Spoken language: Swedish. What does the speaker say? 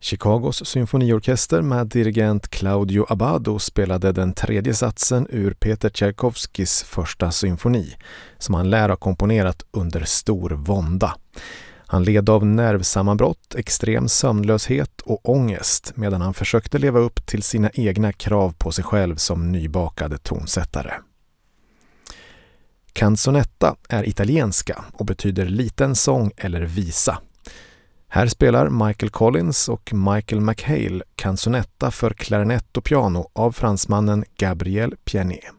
Chicagos symfoniorkester med dirigent Claudio Abbado spelade den tredje satsen ur Peter Tchaikovskys första symfoni, som han lär ha komponerat under stor vånda. Han led av nervsammanbrott, extrem sömnlöshet och ångest medan han försökte leva upp till sina egna krav på sig själv som nybakad tonsättare. Canzonetta är italienska och betyder liten sång eller visa. Här spelar Michael Collins och Michael McHale canzonetta för klarinett och piano av fransmannen Gabriel Pianet.